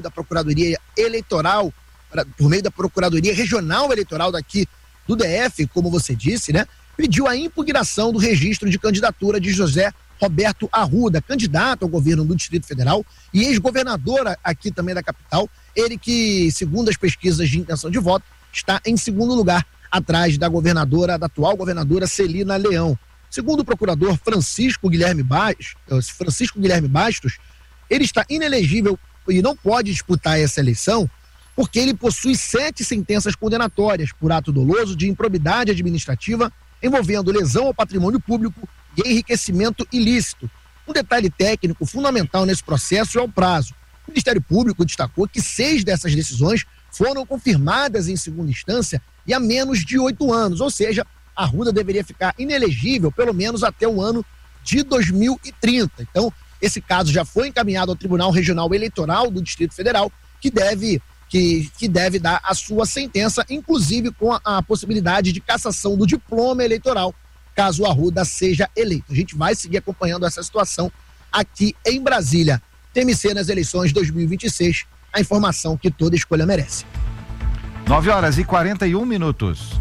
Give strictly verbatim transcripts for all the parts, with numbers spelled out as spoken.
da Procuradoria Eleitoral, por meio da Procuradoria Regional Eleitoral daqui do D F, como você disse, né? Pediu a impugnação do registro de candidatura de José Roberto Arruda, candidato ao governo do Distrito Federal e ex-governador aqui também da capital. Ele que, segundo as pesquisas de intenção de voto, está em segundo lugar, atrás da governadora, da atual governadora Celina Leão. Segundo o procurador Francisco Guilherme Bastos, Francisco Guilherme Bastos, ele está inelegível e não pode disputar essa eleição porque ele possui sete sentenças condenatórias por ato doloso de improbidade administrativa envolvendo lesão ao patrimônio público e enriquecimento ilícito. Um detalhe técnico fundamental nesse processo é o prazo. O Ministério Público destacou que seis dessas decisões foram confirmadas em segunda instância e há menos de oito anos, ou seja, Arruda deveria ficar inelegível pelo menos até o ano de dois mil e trinta. Então, esse caso já foi encaminhado ao Tribunal Regional Eleitoral do Distrito Federal, que deve, que, que deve dar a sua sentença, inclusive com a, a possibilidade de cassação do diploma eleitoral, caso o Arruda seja eleito. A gente vai seguir acompanhando essa situação aqui em Brasília. T M C nas eleições dois mil e vinte e seis, a informação que toda escolha merece. nove horas e quarenta e um minutos.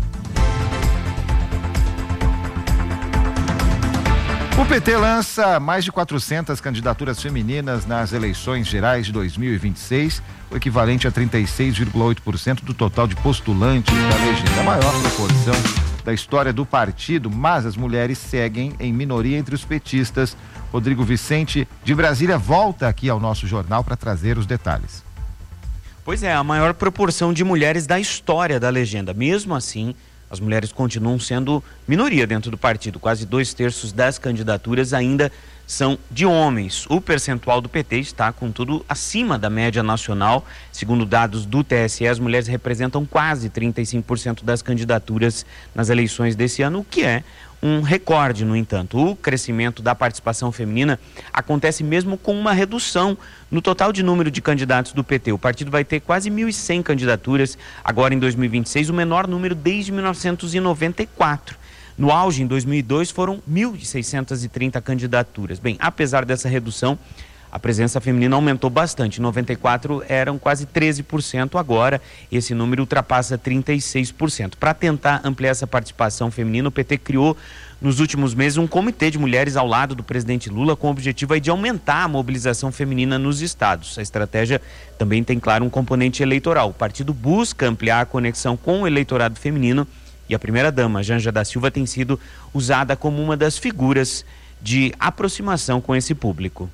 O P T lança mais de quatrocentas candidaturas femininas nas eleições gerais de dois mil e vinte e seis, o equivalente a trinta e seis vírgula oito por cento do total de postulantes da legenda, a maior proporção da história do partido, mas as mulheres seguem em minoria entre os petistas. Rodrigo Vicente, de Brasília, volta aqui ao nosso jornal para trazer os detalhes. Pois é, a maior proporção de mulheres da história da legenda. Mesmo assim, as mulheres continuam sendo minoria dentro do partido. Quase dois terços das candidaturas ainda são de homens. O percentual do P T está, contudo, acima da média nacional. Segundo dados do T S E, as mulheres representam quase trinta e cinco por cento das candidaturas nas eleições desse ano, o que é um recorde, no entanto. O crescimento da participação feminina acontece mesmo com uma redução no total de número de candidatos do P T. O partido vai ter quase mil e cem candidaturas agora em dois mil e vinte e seis, o menor número desde mil novecentos e noventa e quatro. No auge, em dois mil e dois, foram mil seiscentas e trinta candidaturas. Bem, apesar dessa redução, a presença feminina aumentou bastante. Em noventa e quatro eram quase treze por cento, agora esse número ultrapassa trinta e seis por cento. Para tentar ampliar essa participação feminina, o P T criou nos últimos meses um comitê de mulheres ao lado do presidente Lula, com o objetivo aí de aumentar a mobilização feminina nos estados. A estratégia também tem, claro, um componente eleitoral. O partido busca ampliar a conexão com o eleitorado feminino e a primeira-dama, Janja da Silva, tem sido usada como uma das figuras de aproximação com esse público.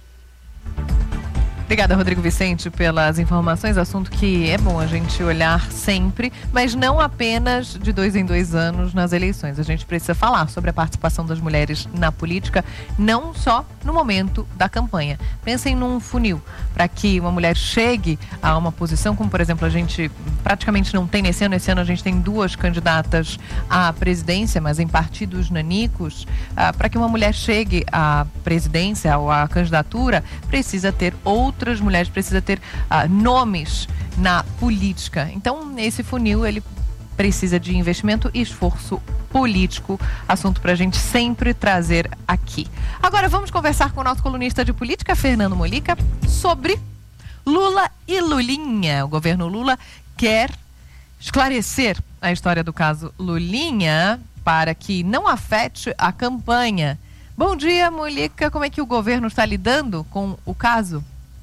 Obrigada, Rodrigo Vicente, pelas informações. Assunto que é bom a gente olhar sempre, mas não apenas de dois em dois anos nas eleições. A gente precisa falar sobre a participação das mulheres na política, não só no momento da campanha. Pensem num funil para que uma mulher chegue a uma posição, como por exemplo a gente praticamente não tem nesse ano. Esse ano a gente tem duas candidatas à presidência, mas em partidos nanicos. Ah, para que uma mulher chegue à presidência ou à candidatura, precisa ter outro outras mulheres, precisa ter uh, nomes na política. Então, esse funil, ele precisa de investimento e esforço político, assunto para a gente sempre trazer aqui. Agora, vamos conversar com o nosso colunista de política, Fernando Molica, sobre Lula e Lulinha. O governo Lula quer esclarecer a história do caso Lulinha para que não afete a campanha. Bom dia, Molica. Como é que o governo está lidando com o caso?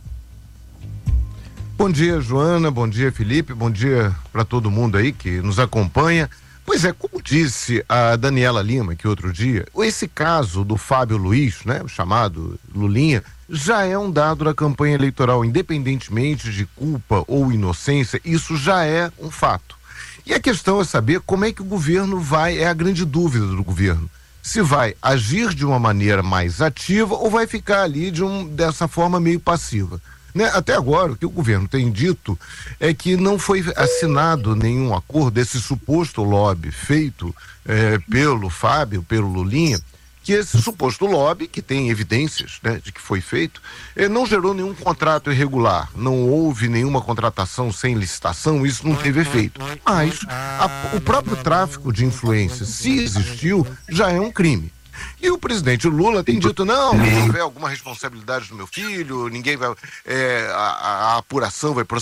Bom dia, Joana, bom dia, Felipe, bom dia para todo mundo aí que nos acompanha. Pois é, como disse a Daniela Lima que outro dia, esse caso do Fábio Luiz, né, o chamado Lulinha, já é um dado da campanha eleitoral, independentemente de culpa ou inocência, isso já é um fato. E a questão é saber como é que o governo vai, é a grande dúvida do governo, se vai agir de uma maneira mais ativa ou vai ficar ali de um, dessa forma meio passiva. Né? Até agora, o que o governo tem dito é que não foi assinado nenhum acordo, esse suposto lobby feito eh, pelo Fábio, pelo Lulinha, que esse suposto lobby, que tem evidências, né, de que foi feito, eh, não gerou nenhum contrato irregular, não houve nenhuma contratação sem licitação, isso não teve efeito. Mas a, o próprio tráfico de influência, se existiu, já é um crime. E o presidente Lula tem dito, não, se houver alguma responsabilidade do meu filho, ninguém vai, é, a, a apuração vai